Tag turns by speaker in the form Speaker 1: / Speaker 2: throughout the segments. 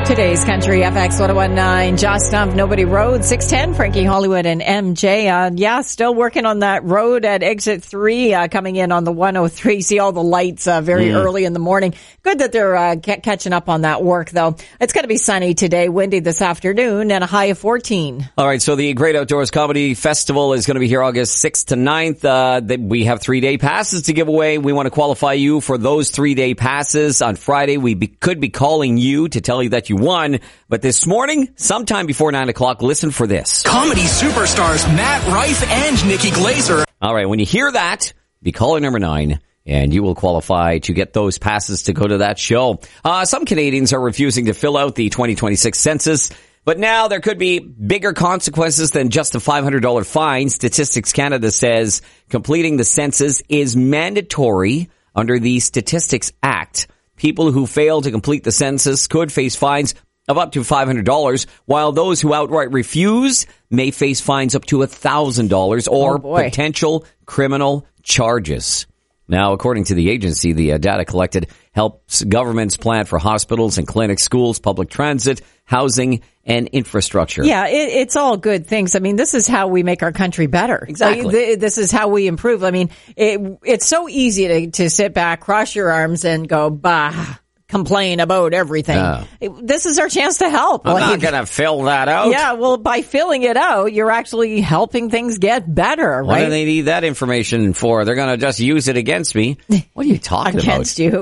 Speaker 1: Today's Country FX 1019, Josh Stumpf, Nobody Road, 610, Frankie Hollywood and MJ. Still working on that road at exit 3, coming in on the 103. See all the lights, very early in the morning. Good that they're, catching up on that work though. It's going to be sunny today, windy this afternoon, and a high of 14.
Speaker 2: All right. So the Great Outdoors Comedy Festival is going to be here August 6th to 9th. We have 3-day passes to give away. We want to qualify you for those 3-day passes. On Friday, we could be calling you to tell you that you won. But this morning, sometime before 9 o'clock, listen for this.
Speaker 3: Comedy superstars Matt Rife and Nikki Glaser.
Speaker 2: All right. When you hear that, be caller number 9. And you will qualify to get those passes to go to that show. Some Canadians are refusing to fill out the 2026 census. But now there could be bigger consequences than just a $500 fine. Statistics Canada says completing the census is mandatory under the Statistics Act. People who fail to complete the census could face fines of up to $500, while those who outright refuse may face fines up to $1,000 or potential criminal charges. Now, according to the agency, the data collected helps governments plan for hospitals and clinics, schools, public transit, housing, and infrastructure.
Speaker 1: Yeah, it's all good things. I mean, this is how we make our country better.
Speaker 2: Exactly.
Speaker 1: This is how we improve. I mean, it's so easy to sit back, cross your arms, and go, bah, complain about everything. This is our chance to help.
Speaker 2: I'm not going to fill that out.
Speaker 1: Yeah, well, by filling it out, you're actually helping things get better, right?
Speaker 2: What do they need that information for? They're going to just use it against me. What are you talking
Speaker 1: against you?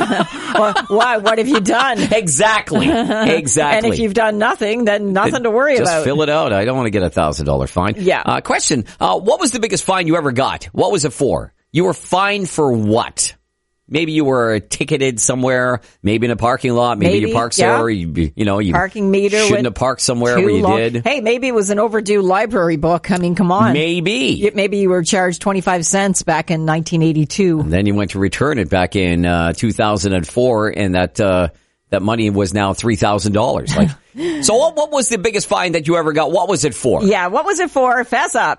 Speaker 1: Why? What have you done?
Speaker 2: Exactly.
Speaker 1: And if you've done nothing, then nothing to worry about.
Speaker 2: Just fill it out. I don't want to get a $1,000 fine.
Speaker 1: Yeah.
Speaker 2: Question. What was the biggest fine you ever got? What was it for? You were fined for what? Maybe you were ticketed somewhere, maybe in a parking lot, maybe you parked somewhere, you
Speaker 1: parking meter
Speaker 2: shouldn't have parked somewhere where you did.
Speaker 1: Hey, maybe it was an overdue library book. I mean, come on.
Speaker 2: Maybe.
Speaker 1: Maybe you were charged 25 cents back in 1982.
Speaker 2: And then you went to return it back in 2004, and that money was now $3,000. So what was the biggest fine that you ever got? What was it for?
Speaker 1: Yeah, what was it for? Fess up.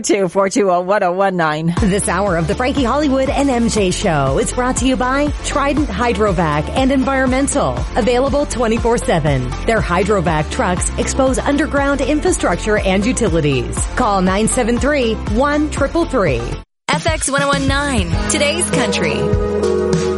Speaker 1: 902-420-1019.
Speaker 4: This hour of the Frankie Hollywood and MJ Show is brought to you by Trident Hydrovac and Environmental. Available 24/7. Their Hydrovac trucks expose underground infrastructure and utilities. Call 973-1333.
Speaker 5: FX 1019. Today's Country.